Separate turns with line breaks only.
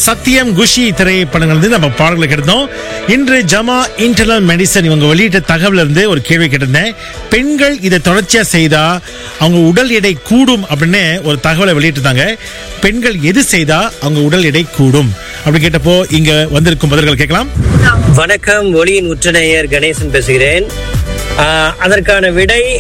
சத்தியம் குஷி திரைப்படங்கள் வந்து நம்ம பாடல்களை கேட்டோம். இன்று ஜமா இன்டர்னல் மெடிசன் இவங்க வெளியிட்ட தகவல் இருந்து ஒரு கேள்வி கேட்டிருந்தேன். பெண்கள் இதை தொடர்ச்சியா செய்தா அவங்க உடல் எடை கூடும் அப்படின்னு ஒரு தகவலை வெளியிட்டிருந்தாங்க. பெண்கள் எது செய்தா அவங்க உடல் எடை கூடும் அப்படி கேட்டப்போ இங்க வந்திருக்கும் பதில்கள் கேட்கலாம்.
வணக்கம், ஒளியின் உற்றநேயர் கணேசன் பேசுகிறேன். அதற்கான விடை